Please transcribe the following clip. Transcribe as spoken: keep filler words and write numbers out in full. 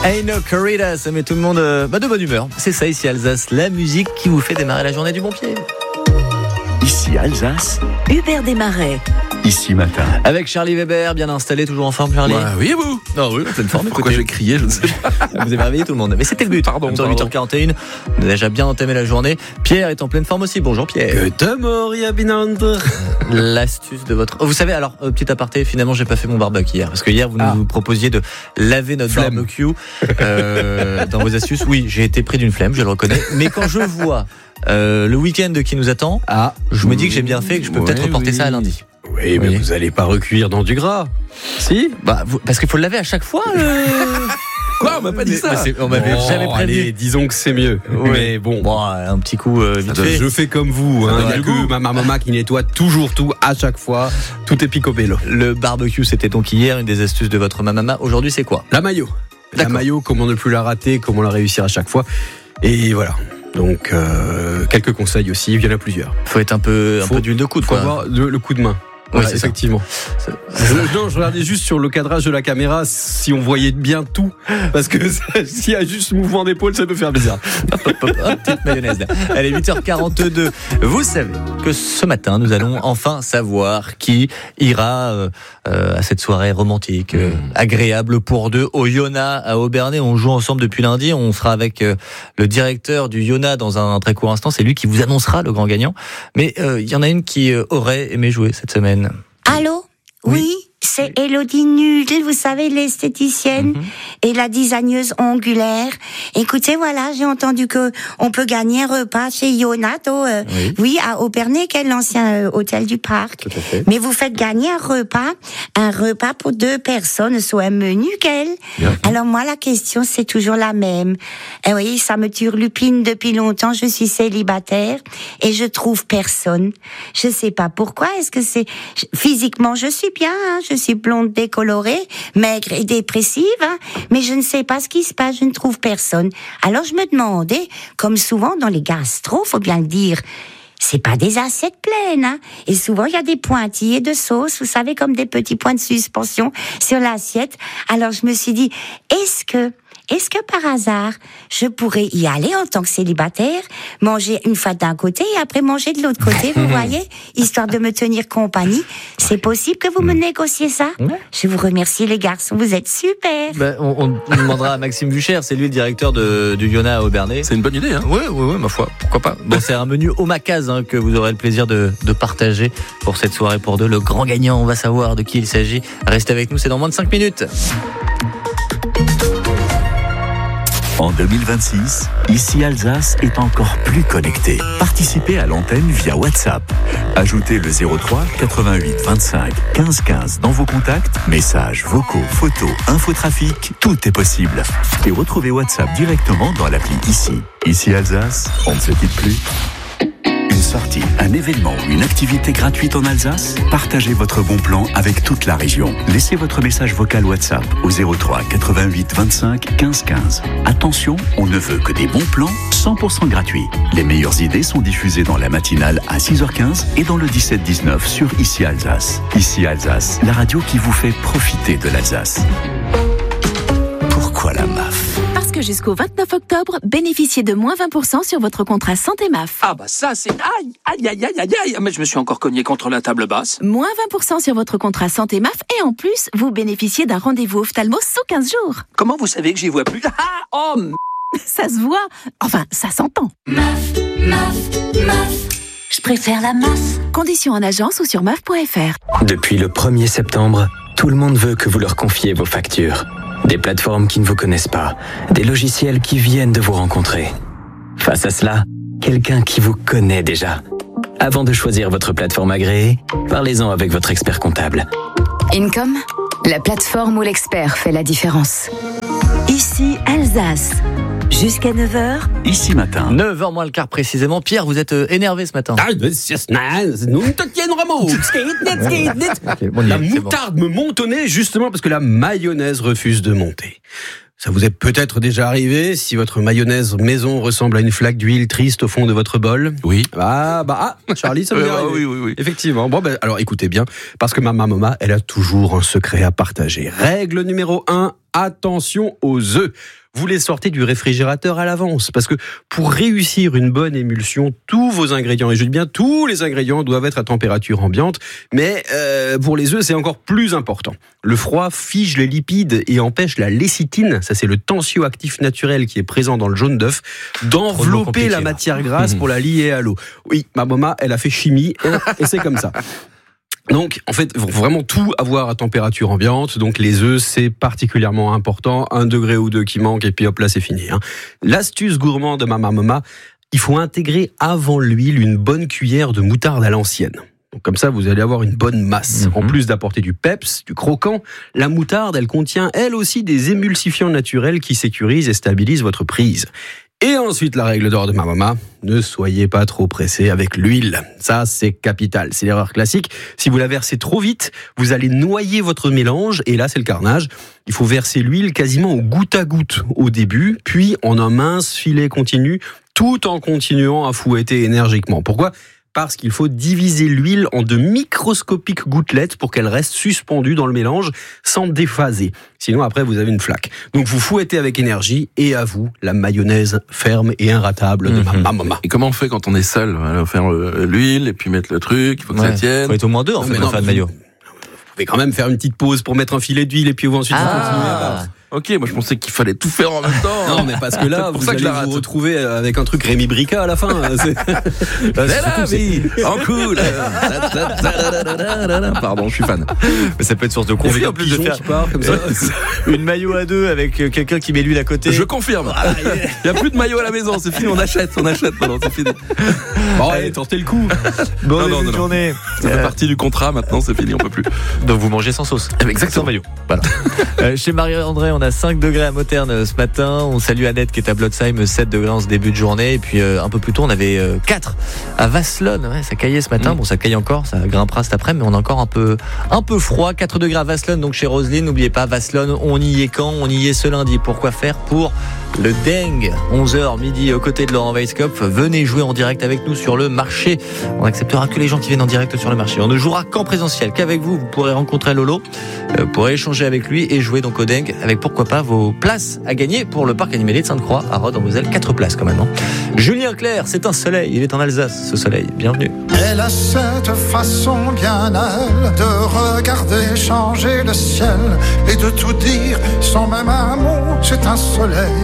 Hey no corrida, ça met tout le monde euh, bah de bonne humeur. C'est ça ici Alsace, la musique qui vous fait démarrer la journée du bon pied. Ici Alsace, Hubert Desmarais. Ici Matin. Avec Charlie Weber, bien installé, toujours en forme Charlie. Ouais, oui et vous? Ah oui, en pleine forme. Pourquoi j'ai crié, je ne sais pas. Vous avez réveillé tout le monde. Mais c'était le but. Pardon, Sur pardon. huit heures quarante et un, on a déjà bien entamé la journée. Pierre est en pleine forme aussi. Bonjour Pierre. Guten Morgen, Binander. L'astuce de votre... Oh, vous savez, alors, euh, petit aparté, finalement, j'ai pas fait mon barbecue hier. Parce que hier, vous Ah. nous proposiez de laver notre Flemme. barbecue euh, dans vos astuces. Oui, j'ai été pris d'une flemme, je le reconnais. Mais quand je vois euh, le week-end qui nous attend, Ah, je me dis que j'ai bien fait et que je peux Ouais, peut-être reporter oui. ça à lundi. Oui, mais Oui. vous allez pas recuire dans du gras. Si? Bah, vous- parce qu'il faut le laver à chaque fois. euh. Quoi, on m'a pas dit Mais- ça. mais c'est- on m'avait Bon, jamais prévenu. Allez, disons que c'est mieux. Ouais. Mais bon. Bon, un petit coup euh, vite fait. Je fais comme vous, hein. Ça Il y a doit que du goût. ma maman qui nettoie toujours tout à chaque fois. Tout est picobello. Le barbecue, c'était donc hier une des astuces de votre mamama. Aujourd'hui, c'est quoi? La maillot. La D'accord. maillot, comment ne plus la rater, comment la réussir à chaque fois. Et voilà. Donc, euh, quelques conseils aussi, il y en a plusieurs. Faut être un peu, un Faut- peu d'huile de coude, Faut quoi. avoir le, le coup de main. Voilà, c'est ça. effectivement. C'est- Je, non, je regardais juste sur le cadrage de la caméra si on voyait bien tout. Parce que ça- s'il y a juste mouvement d'épaule, ça peut faire bizarre. Hop, hop, hop, hop, petite mayonnaise là. Allez, huit heures quarante-deux. Vous savez que ce matin, nous allons enfin savoir qui ira euh, euh, à cette soirée romantique, euh, agréable pour deux, au Yona à Aubernais. On joue ensemble depuis lundi. On sera avec euh, le directeur du Yona dans un très court instant. C'est lui qui vous annoncera le grand gagnant. Mais euh, il y en a une qui euh, aurait aimé jouer cette semaine. Allô? Oui, c'est Élodie Nudel, vous savez, l'esthéticienne et la designeuse ongulaire. Écoutez, voilà, j'ai entendu que on peut gagner un repas chez Yonato, euh, Oui. oui, à Aubernais, qui est l'ancien euh, hôtel du parc. Tout à fait. Mais vous faites gagner un repas, un repas pour deux personnes, soit un menu quel. Alors moi, la question, c'est toujours la même. Eh oui, ça me turlupine depuis longtemps, je suis célibataire et je trouve personne. Je sais pas pourquoi, est-ce que c'est... Physiquement, je suis bien, hein, je suis blonde décolorée, maigre et dépressive, hein, mais je ne sais pas ce qui se passe, je ne trouve personne. Alors je me demandais, comme souvent dans les gastros, faut bien le dire, c'est pas des assiettes pleines, hein. Et souvent, il y a des pointillés de sauce, vous savez, comme des petits points de suspension sur l'assiette. Alors, je me suis dit, est-ce que, est-ce que par hasard, je pourrais y aller en tant que célibataire, manger une fois d'un côté et après manger de l'autre côté, vous voyez, histoire de me tenir compagnie. C'est possible que vous me négociez ça? Ouais. Je vous remercie, les garçons, vous êtes super. Ben, on, on demandera à Maxime Vucher, c'est lui le directeur de, du Yona à Aubernais. C'est une bonne idée, hein. Oui, oui, oui, ma foi, pourquoi pas. Bon, c'est un menu omakase hein, que vous aurez le plaisir de, de partager pour cette soirée pour deux. Le grand gagnant, on va savoir de qui il s'agit. Restez avec nous, c'est dans moins de cinq minutes. En deux mille vingt-six, Ici Alsace est encore plus connecté. Participez à l'antenne via WhatsApp. Ajoutez le zéro trois quatre-vingt-huit vingt-cinq quinze quinze dans vos contacts. Messages, vocaux, photos, infotrafic, tout est possible. Et retrouvez WhatsApp directement dans l'appli Ici. Ici Alsace, on ne se quitte plus. Une sortie, un événement ou une activité gratuite en Alsace? Partagez votre bon plan avec toute la région. Laissez votre message vocal WhatsApp au zéro trois quatre-vingt-huit vingt-cinq quinze quinze. Attention, on ne veut que des bons plans cent pour cent gratuits. Les meilleures idées sont diffusées dans la matinale à six heures quinze et dans le dix-sept dix-neuf sur Ici Alsace. Ici Alsace, la radio qui vous fait profiter de l'Alsace. Pourquoi la M A F? Parce que jusqu'au vingt-neuf octobre, bénéficiez de moins vingt pour cent sur votre contrat Santé M A F. Ah bah ça c'est... Aïe, aïe, aïe, aïe, aïe, aïe, mais je me suis encore cogné contre la table basse. Moins vingt pour cent sur votre contrat Santé M A F et en plus, vous bénéficiez d'un rendez-vous ophtalmo sous quinze jours. Comment vous savez que j'y vois plus? Ah, oh, m- Ça se voit. Enfin, ça s'entend. M A F, M A F, M A F. Je préfère la M A F. Conditions en agence ou sur M A F point F R. Depuis le premier septembre, tout le monde veut que vous leur confiez vos factures. Des plateformes qui ne vous connaissent pas, des logiciels qui viennent de vous rencontrer. Face à cela, quelqu'un qui vous connaît déjà. Avant de choisir votre plateforme agréée, parlez-en avec votre expert comptable. Income, la plateforme où l'expert fait la différence. Ici Alsace. Jusqu'à neuf heures. Ici Matin. neuf heures moins le quart précisément. Pierre, vous êtes euh, énervé ce matin. Ah, c'est nice. Nous te tiendrons. Ok, bon, La c'est bon. moutarde me monte au nez justement parce que la mayonnaise refuse de monter. Ça vous est peut-être déjà arrivé si votre mayonnaise maison ressemble à une flaque d'huile triste au fond de votre bol. Oui. Ah, bah, ah, Charlie, ça vous est Euh, arrivé. oui, oui, oui. Effectivement. Bon, ben, alors écoutez bien, parce que ma maman, elle a toujours un secret à partager. Règle numéro un, attention aux œufs. Vous les sortez du réfrigérateur à l'avance, parce que pour réussir une bonne émulsion, tous vos ingrédients, et je dis bien tous les ingrédients, doivent être à température ambiante, mais euh, pour les œufs, c'est encore plus important. Le froid fige les lipides et empêche la lécithine, ça c'est le tensioactif naturel qui est présent dans le jaune d'œuf, d'envelopper la matière grasse pour la lier à l'eau. Oui, ma maman, elle a fait chimie, et c'est comme ça. Donc, en fait, vraiment tout avoir à température ambiante. Donc, les œufs, c'est particulièrement important. Un degré ou deux qui manque, et puis hop, là, c'est fini. Hein. L'astuce gourmande de Mama Mama, il faut intégrer avant l'huile une bonne cuillère de moutarde à l'ancienne. Donc, comme ça, vous allez avoir une bonne masse. Mm-hmm. En plus d'apporter du peps, du croquant, la moutarde, elle contient, elle aussi, des émulsifiants naturels qui sécurisent et stabilisent votre prise. Et ensuite, la règle d'or de ma maman, ne soyez pas trop pressé avec l'huile. Ça, c'est capital. C'est l'erreur classique. Si vous la versez trop vite, vous allez noyer votre mélange et là, c'est le carnage. Il faut verser l'huile quasiment au goutte à goutte au début, puis en un mince filet continu, tout en continuant à fouetter énergiquement. Pourquoi ? Parce qu'il faut diviser l'huile en de microscopiques gouttelettes pour qu'elle reste suspendue dans le mélange sans déphaser. Sinon, après, vous avez une flaque. Donc, vous fouettez avec énergie et à vous, la mayonnaise ferme et inratable de mmh. ma maman. Et comment on fait quand on est seul ? On va faire l'huile et puis mettre le truc, il faut que ouais, ça tienne. Il faut être au moins deux, en fait, pour faire de maillot. Vous pouvez quand même faire une petite pause pour mettre un filet d'huile et puis vous ensuite ah. vous continuez à battre. Ok, moi je pensais qu'il fallait tout faire en même temps. Non, mais parce que là, vous allez vous retrouver avec un truc Rémi Brica à la fin. C'est, c'est la vie, en cool. Pardon, je suis fan. Mais ça peut être source de conflit en plus de faire part, comme ça. Une maillot à deux avec quelqu'un qui met l'huile à côté. Je confirme. Il y a plus de maillot à la maison, c'est fini, on achète, on achète. Non, c'est fini. Bon, allez, tentez le coup. Bon, non, non, non, journée. Ça fait partie du contrat. Maintenant, c'est fini, on peut plus. Donc vous mangez sans sauce. Exactement. Sans maillot. Voilà. euh, chez Marie-André, on a cinq degrés à Moterne ce matin. On salue Annette qui est à Blotzheim, sept degrés en ce début de journée. Et puis euh, un peu plus tôt, on avait euh, quatre à Vasselonne. Ouais, ça caillait ce matin. Mmh. Bon, ça caille encore, ça grimpera cet après, mais on a encore un peu, un peu froid. quatre degrés à Vasselonne, donc chez Roselyne. N'oubliez pas, Vasselonne, on y est quand ? On y est ce lundi. Pourquoi faire ? Pour le Dengue, onze heures midi aux côtés de Laurent Weisskopf. Venez jouer en direct avec nous sur le marché. On n'acceptera que les gens qui viennent en direct sur le marché. On ne jouera qu'en présentiel, qu'avec vous. Vous pourrez rencontrer Lolo, euh, pour échanger avec lui et jouer donc au Dengue avec pourquoi pas vos places à gagner pour le parc animalier de Sainte-Croix à Rhodes en Moselle. quatre places quand même. Hein. Julien Clerc, c'est un soleil. Il est en Alsace, ce soleil. Bienvenue. Elle a cette façon bien à elle de regarder changer le ciel et de tout dire sans même un mot. C'est un soleil.